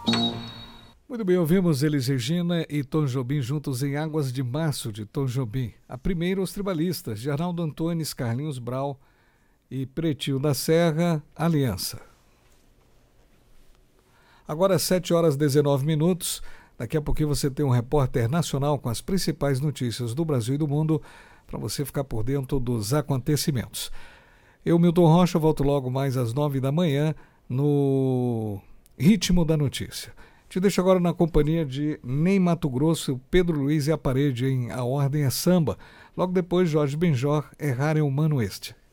Muito bem, ouvimos Elis Regina e Tom Jobim juntos em Águas de Março, de Tom Jobim. A primeira, os tribalistas, de Arnaldo Antunes, Carlinhos Brau e Pretinho da Serra, Aliança. Agora 7h19. Daqui a pouquinho você tem um repórter nacional com as principais notícias do Brasil e do mundo para você ficar por dentro dos acontecimentos. Eu, Milton Rocha, volto logo mais às 9 da manhã no Ritmo da Notícia. Te deixo agora na companhia de Ney Matogrosso, Pedro Luiz e a Parede em A Ordem é Samba. Logo depois, Jorge Benjor, Errar é Humano Este.